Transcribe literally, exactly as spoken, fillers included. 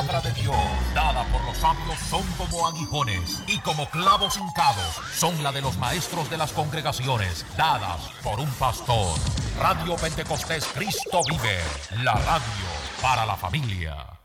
palabra de Dios, dada por los sabios, son como aguijones, y como clavos hincados son la de los maestros de las congregaciones, dadas por un pastor. Radio Pentecostés Cristo vive, la radio para la familia.